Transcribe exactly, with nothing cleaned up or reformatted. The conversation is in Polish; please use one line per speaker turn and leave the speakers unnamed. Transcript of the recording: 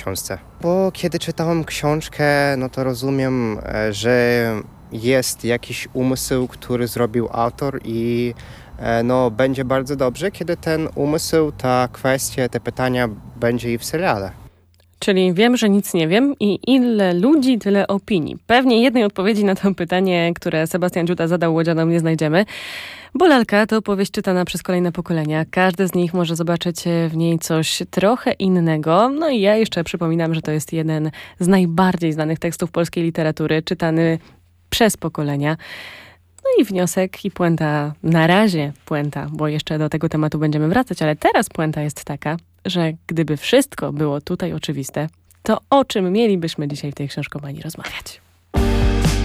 książce. Bo kiedy czytałem książkę, no to rozumiem, e, że jest jakiś umysł, który zrobił autor i e, no będzie bardzo dobrze, kiedy ten umysł, ta kwestia, te pytania będzie i w seriale.
Czyli wiem, że nic nie wiem i ile ludzi, tyle opinii. Pewnie jednej odpowiedzi na to pytanie, które Sebastian Dziuta zadał łodzianom, nie znajdziemy. Bo lalka to powieść czytana przez kolejne pokolenia. Każdy z nich może zobaczyć w niej coś trochę innego. No i ja jeszcze przypominam, że to jest jeden z najbardziej znanych tekstów polskiej literatury, czytany przez pokolenia. No i wniosek i puenta, na razie puenta, bo jeszcze do tego tematu będziemy wracać, ale teraz puenta jest taka, że gdyby wszystko było tutaj oczywiste, to o czym mielibyśmy dzisiaj w tej książkowani rozmawiać?